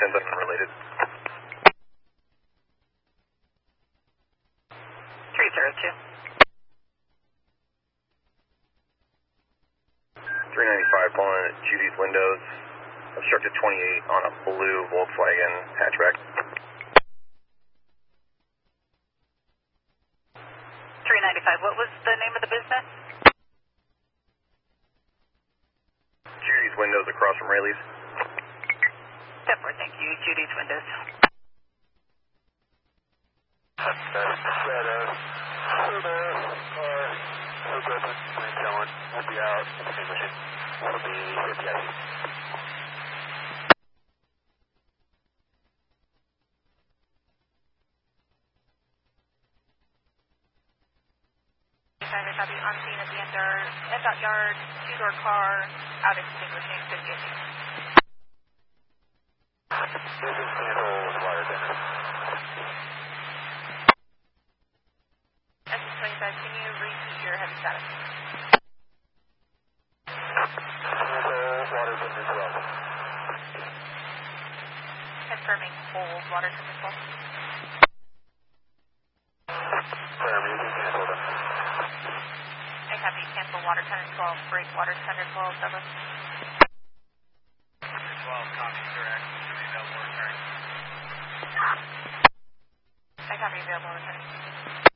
10 unrelated. 302. 395 pulling at Judy's windows. Obstructed 28 on a blue Volkswagen hatchback. 395, what was the name of the business? Judy's windows across from Rayleigh's. 10-4, thank you. Judy's windows. We'll be out. It'll be 50 IC. Copy on scene at the end yard, two-door car, out extinguishing 50 IC. Business cancel water center. SS25, can you repeat your heavy status? Water business well. Confirming full water temperature 12. Cancel them. I copy cancel water tender 12, break water tender 12, Douglas. 12, copy, direct. Available return. I copy available return.